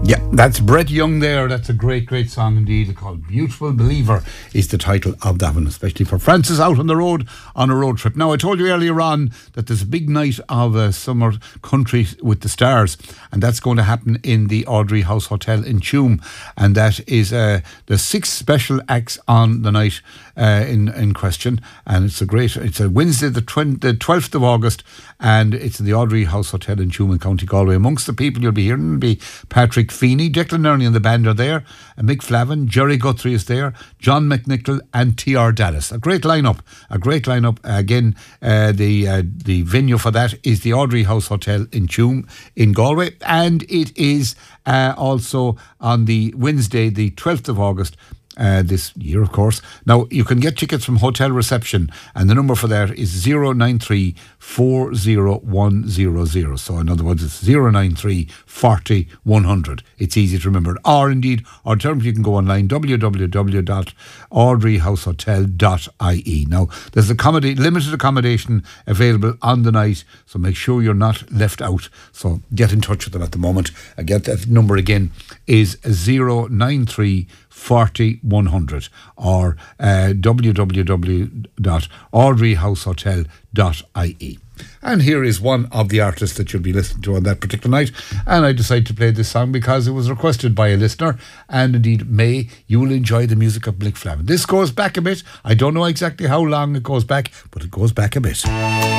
Yeah, that's Brett Young there. That's a great, great song indeed. It's called Beautiful Believer is the title of that one, especially for Francis out on the road on a road trip. Now, I told you earlier on that there's a big night of summer country with the stars, and that's going to happen in the Audrey House Hotel in Tuam, and that is the 6 special acts on the night in question, and it's a Wednesday the 12th of August, and it's in the Audrey House Hotel in Tuam in County Galway. Amongst the people you'll be hearing will be Patrick Feeney, Declan Ernie and the band are there, Mick Flavin, Jerry Guthrie is there, John McNichol and T.R. Dallas. A great lineup. Again, the venue for that is the Audrey House Hotel in Tuam in Galway, and it is also on the Wednesday the 12th of August this year, of course. Now, you can get tickets from Hotel Reception, and the number for that is 093 40100. So, in other words, it's 093 40 100. It's easy to remember. Or indeed, alternatively, you can go online, www.audreyhousehotel.ie. Now, there's limited accommodation available on the night, so make sure you're not left out. So, get in touch with them at the moment. Again, that number again is 093 40 100 or www.audreyhousehotel.ie. And here is one of the artists that you'll be listening to on that particular night, and I decided to play this song because it was requested by a listener, and indeed, May, you will enjoy the music of Mick Flavin. This goes back a bit. I don't know exactly how long it goes back, but it goes back a bit.